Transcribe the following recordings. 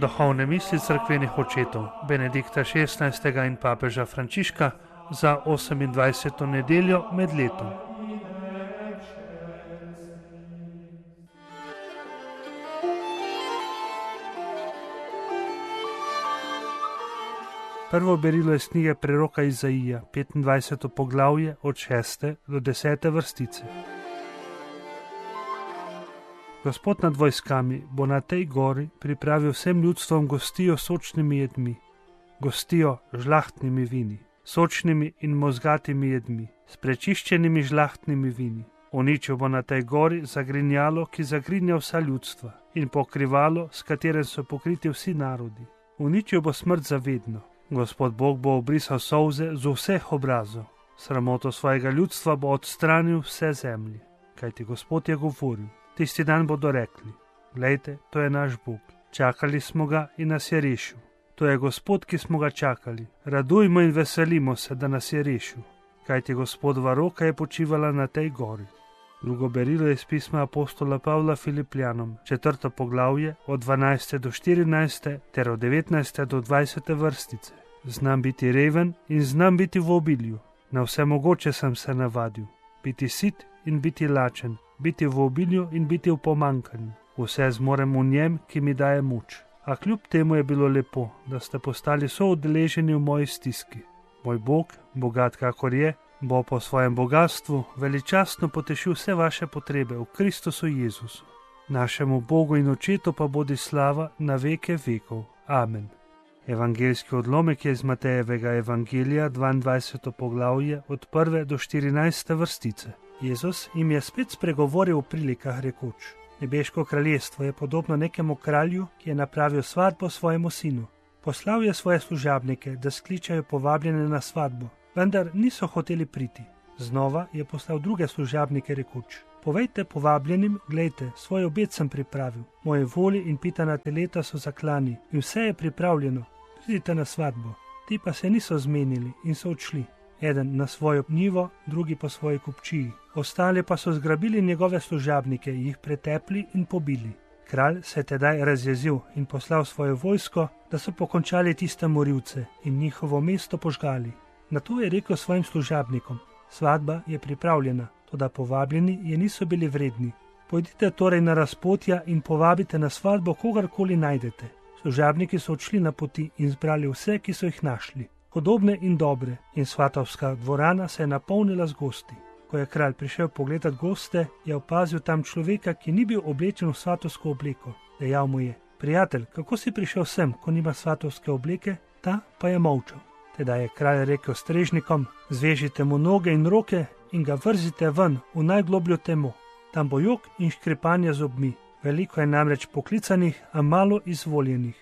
Duhovne misli cerkvenih očetov Benedikta XVI. In papeža Frančiška za 28. nedeljo med letom. Prvo berilo iz knjige preroka Izaija, 25. poglavje od 6. do 10. vrstice. Gospod nad vojskami bo na tej gori pripravil vsem ljudstvom gostijo s sočnimi jedmi, gostijo žlahtnimi vini, sočnimi in mozgatimi jedmi, s prečiščenimi žlahtnimi vini. Uničil bo na tej gori zagrinjalo, ki zagrinja vsa ljudstva, in pokrivalo, s katerim so pokriti vsi narodi. Uničil bo smrt zavedno. Gospod Bog bo obrisal solze z vseh obrazov. Sramoto svojega ljudstva bo odstranil vse zemlje. Kajti Gospod je govoril. Tisti dan bodo rekli, glejte, to je naš Bog. Čakali smo ga in nas je rešil. To je Gospod, ki smo ga čakali. Radujmo in veselimo se, da nas je rešil. Kajti Gospodova roka je počivala na tej gori. Drugo berilo je iz pisma apostola Pavla Filipljanom, 4. poglavje od 12. do 14. ter od 19. do 20. vrstice. Znam biti reven in znam biti v obilju. Na vse mogoče sem se navadil. Biti sit in biti lačen. Biti v obilju in biti v pomanjkanju. Vse zmorem v njem, ki mi daje moč. A kljub temu je bilo lepo, da ste postali soudeleženi v moji stiski. Moj Bog, bogat kakor je, bo po svojem bogatstvu veličastno potešil vse vaše potrebe v Kristusu Jezusu. Našemu Bogu in Očetu pa bodi slava na veke vekov. Amen. Evangeljski odlomek je iz Matejevega evangelija, 22. poglavje od 1. do 14. vrstice. Jezus jim je spet spregovoril v prilikah rekoč: Nebeško kraljestvo je podobno nekemu kralju, ki je napravil svatbo svojemu sinu. Poslal je svoje služabnike, da skličajo povabljene na svatbo, vendar niso hoteli priti. Znova je poslal druge služabnike rekoč: Povejte povabljenim, glejte, svoj obed sem pripravil, moje voli in pitana teleta so zaklani in vse je pripravljeno, pridite na svatbo. Ti pa se niso zmenili in so odšli. Eden na svojo njivo, drugi po svoji kupčiji. Ostali pa so zgrabili njegove služabnike, jih pretepli in pobili. Kralj se je tedaj razjezil in poslal svojo vojsko, da so pokončali tiste morilce in njihovo mesto požgali. Nato je rekel svojim služabnikom: Svatba je pripravljena, toda povabljeni je niso bili vredni. Pojdite torej na razpotja in povabite na svatbo kogarkoli najdete. Služabniki so odšli na poti in zbrali vse, ki so jih našli, podobne in dobre, in svatovska dvorana se je napolnila z gosti. Ko je kralj prišel pogledat goste, je opazil tam človeka, ki ni bil oblečen v svatovsko obleko. Dejal mu je: Prijatelj, kako si prišel sem, ko nima svatovske obleke? Ta pa je molčal. Teda je kralj rekel strežnikom: Zvežite mu noge in roke in ga vrzite ven v najglobljo temo. Tam bo jok in škripanje zobmi. Veliko je namreč poklicanih, a malo izvoljenih.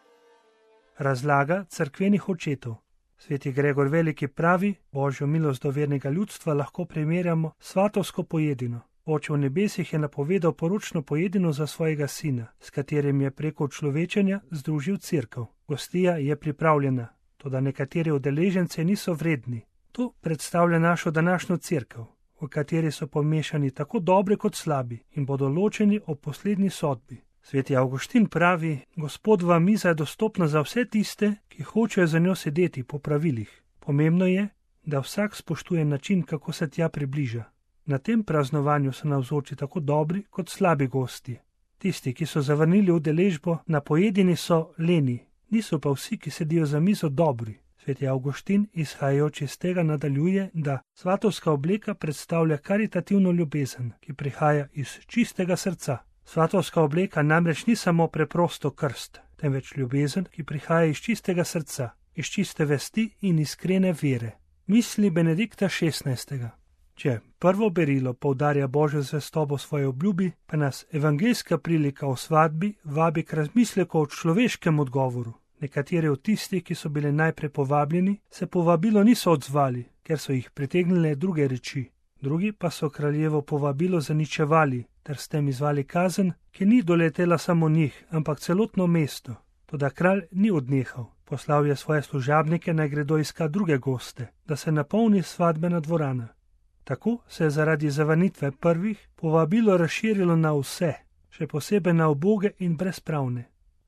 Razlaga cerkvenih očetov. Sveti Gregor Veliki pravi, Božjo milost do vernega ljudstva lahko primerjamo s svatovsko pojedino. Oče v nebesih je napovedal poročno pojedino za svojega sina, s katerim je preko človečenja združil cerkev. Gostija je pripravljena, toda nekateri udeleženci niso vredni. To predstavlja našo današnjo cerkev, v kateri so pomešani tako dobri kot slabi in bodo ločeni ob poslednji sodbi. Sveti Avguštin pravi, Gospodova miza je dostopna za vse tiste, ki hočejo za njo sedeti po pravilih. Pomembno je, da vsak spoštuje način, kako se tja približa. Na tem praznovanju so navzoči tako dobri kot slabi gostje. Tisti, ki so zavrnili udeležbo na pojedini, so leni, niso pa vsi, ki sedijo za mizo, dobri. Sveti Avguštin, izhajajoč iz tega, nadaljuje, da svatovska obleka predstavlja karitativno ljubezen, ki prihaja iz čistega srca. Svatovska obleka namreč ni samo preprosto krst, temveč ljubezen, ki prihaja iz čistega srca, iz čiste vesti in iskrene vere. Misli Benedikta XVI. Če prvo berilo poudarja Božjo zvestobo svoje obljubi, pa nas evangeljska prilika o svatbi vabi k razmisleku o človeškem odgovoru. Nekateri od tistih, ki so bili najprej povabljeni, se povabilo niso odzvali, ker so jih pritegnile druge reči. Drugi pa so kraljevo povabilo zaničevali, ter s tem izvali kazen, ki ni doletela samo njih, ampak celotno mesto. Toda kralj ni odnehal. Poslal je svoje služabnike, naj gredo iskat druge goste, da se napolni svatbena dvorana. Tako se je zaradi zavrnitve prvih povabilo razširilo na vse, še posebej na uboge in brezpravne.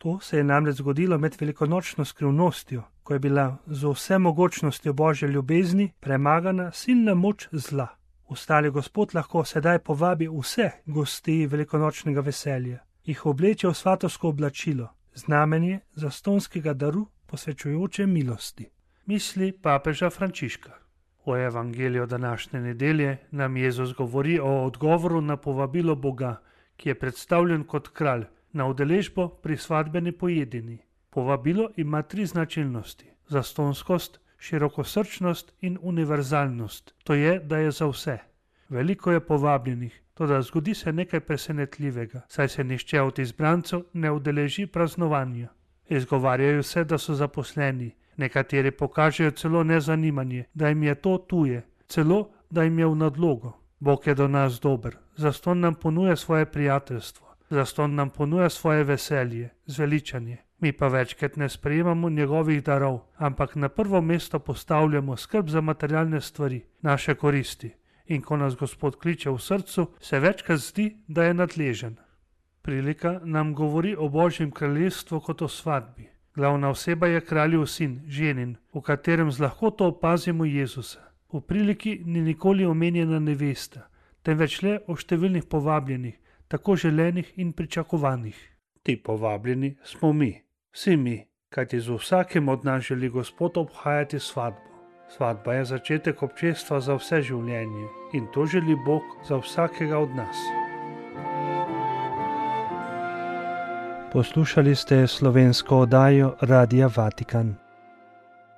To se je namreč zgodilo med velikonočno skrivnostjo, ko je bila z vsemogočnostjo Božje ljubezni premagana silna moč zla. Ostali Gospod lahko sedaj povabi vse gosti velikonočnega veselja, jih obleče v svatovsko oblačilo, znamenje zastonskega daru posvečujoče milosti. Misli papeža Frančiška. V evangeliju današnje nedelje nam Jezus govori o odgovoru na povabilo Boga, ki je predstavljen kot kralj, na udeležbo pri svadbeni pojedini. Povabilo ima 3 značilnosti: zastonskost, širokosrčnost in univerzalnost, to je, da je za vse. Veliko je povabljenih, toda zgodi se nekaj presenetljivega, saj se nihče od izbrancev ne udeleži praznovanja. Izgovarjajo se, da so zaposleni, nekateri pokažejo celo nezanimanje, da jim je to tuje, celo da jim je v nadlogo. Bog je do nas dober, zaston nam ponuja svoje prijateljstvo, zaston nam ponuja svoje veselje, zveličanje. Mi pa večkrat ne sprejemamo njegovih darov, ampak na prvo mesto postavljamo skrb za materialne stvari, naše koristi. In ko nas Gospod kliče v srcu, se večkrat zdi, da je nadležen. Prilika nam govori o Božjem kraljestvu kot o svadbi. Glavna oseba je kraljev sin, ženin, v katerem z lahkoto opazimo Jezusa. V priliki ni nikoli omenjena nevesta, temveč le o številnih povabljenih, tako želenih in pričakovanih. Ti povabljeni smo mi, vsi mi, kajti z vsakim od nas želi Gospod obhajati svadbo. Svadba je začetek občestva za vse življenje in to želi Bog za vsakega od nas. Poslušali ste slovensko oddajo Radia Vatikan.